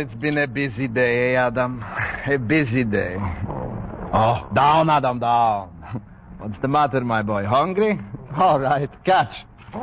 it's been a busy day, Adam. A busy day. Oh, down, Adam, down. What's the matter, my boy? Hungry? All right, catch.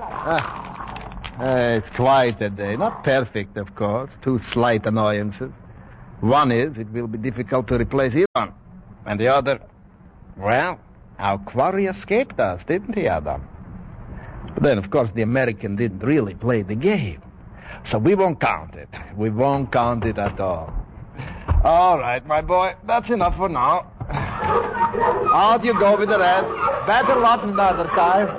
It's quite a day. Not perfect, of course. Two slight annoyances. One is it will be difficult to replace Ivan. And the other, well, our quarry escaped us, didn't he, Adam? But then, of course, the American didn't really play the game. So we won't count it. We won't count it at all. All right, my boy. That's enough for now. Out you go with the rest. Better luck another time.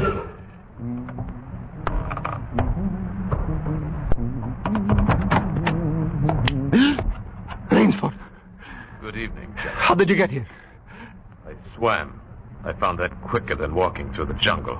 Rainsford. Good evening, General. How did you get here? I swam. I found that quicker than walking through the jungle.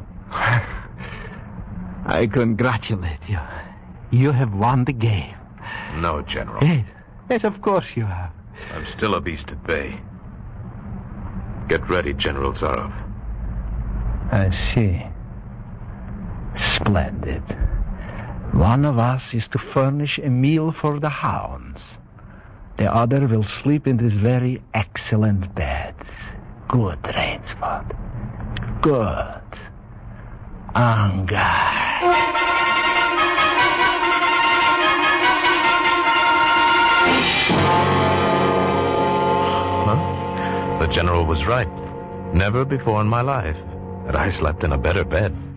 I congratulate you. You have won the game. No, General. Yes, of course you have. I'm still a beast at bay. Get ready, General Zaroff. I see. Splendid. One of us is to furnish a meal for the hounds. The other will sleep in this very excellent bed. Good, Rainsford. Good. Angar. The General was right. Never before in my life had I slept in a better bed.